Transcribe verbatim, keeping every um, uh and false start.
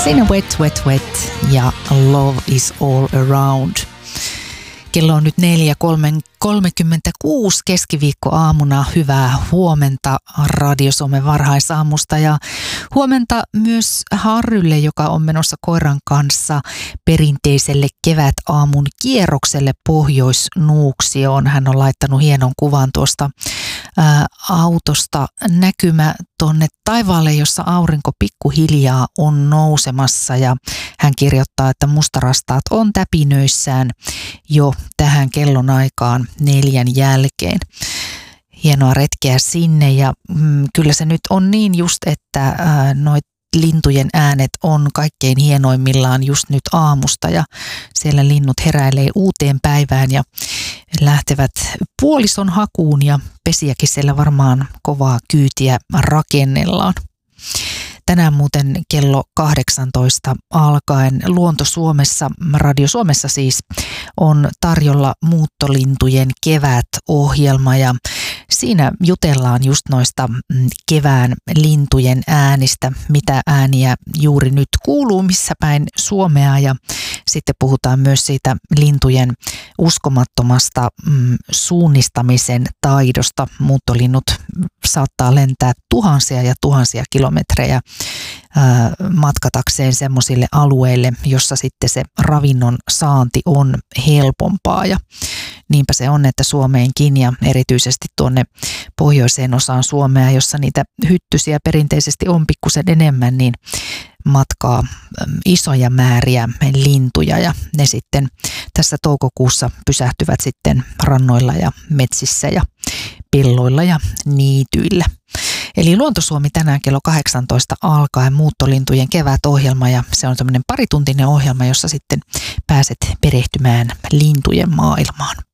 Siinä Wet Wet Wet ja Love is all around. Kello on nyt neljä kolmekymmentäkuusi keskiviikkoaamuna. Hyvää huomenta Radio Suomen varhaisaamusta ja huomenta myös Harrylle, joka on menossa koiran kanssa perinteiselle kevätaamun kierrokselle Pohjois-Nuuksioon. Hän on laittanut hienon kuvan tuosta ää, autosta, näkymä tuonne taivaalle, jossa aurinko pikkuhiljaa on nousemassa, ja hän kirjoittaa, että mustarastaat on täpinöissään jo tähän kellon aikaan neljän jälkeen. Hienoa retkeä sinne, ja mm, kyllä se nyt on niin just, että ää, noit lintujen äänet on kaikkein hienoimmillaan just nyt aamusta, ja siellä linnut heräilee uuteen päivään ja lähtevät puolison hakuun, ja pesiäkin siellä varmaan kovaa kyytiä rakennellaan. Tänään muuten kello kahdeksantoista alkaen Luonto Suomessa, Radio Suomessa siis, on tarjolla muuttolintujen kevät-ohjelma, ja siinä jutellaan just noista kevään lintujen äänistä, mitä ääniä juuri nyt kuuluu, missä päin Suomea, ja sitten puhutaan myös siitä lintujen uskomattomasta mm, suunnistamisen taidosta. Muuttolinnut saattaa lentää tuhansia ja tuhansia kilometrejä ää, matkatakseen semmoisille alueille, jossa sitten se ravinnon saanti on helpompaa, ja niinpä se on, että Suomeenkin ja erityisesti tuonne pohjoiseen osaan Suomea, jossa niitä hyttysiä perinteisesti on pikkusen enemmän, niin matkaa isoja määriä lintuja, ja ne sitten tässä toukokuussa pysähtyvät sitten rannoilla ja metsissä ja pelloilla ja niityillä. Eli Luonto Suomi tänään kello kahdeksantoista alkaen muuttolintujen kevätohjelma, ja se on tämmöinen parituntinen ohjelma, jossa sitten pääset perehtymään lintujen maailmaan.